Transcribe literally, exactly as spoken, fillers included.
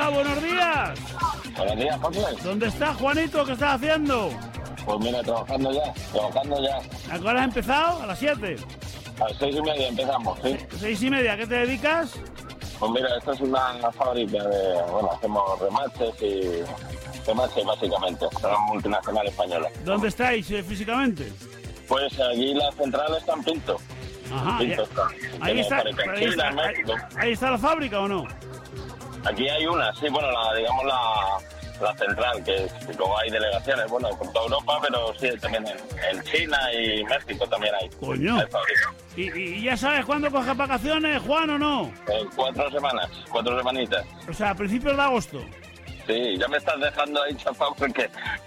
Hola, buenos días. Buenos días, José. ¿Dónde está Juanito? ¿Qué estás haciendo? Pues mira, trabajando ya, trabajando ya. ¿A qué hora has empezado? A las siete. A las seis y media empezamos, ¿sí? Seis y media, ¿a qué te dedicas? Pues mira, esta es una fábrica de, bueno, hacemos remaches y remaches básicamente, es una multinacional española. ¿Dónde estáis eh, físicamente? Pues aquí la central está en Pinto. Ajá, Pinto ya. está. Ahí está, Tenemos fábrica en ahí, Chile, está, en ahí, México. ahí está la fábrica, ¿o no? Aquí hay una, sí, bueno, la, digamos la, la central, que es, como hay delegaciones, bueno, por toda Europa, pero sí, también en, en China y México también hay. Coño. Hay fábrica. ¿Y, y ya sabes cuándo coges vacaciones, Juan, o no? En cuatro semanas, cuatro semanitas. O sea, a principios de agosto. Sí, ya me estás dejando ahí chapado porque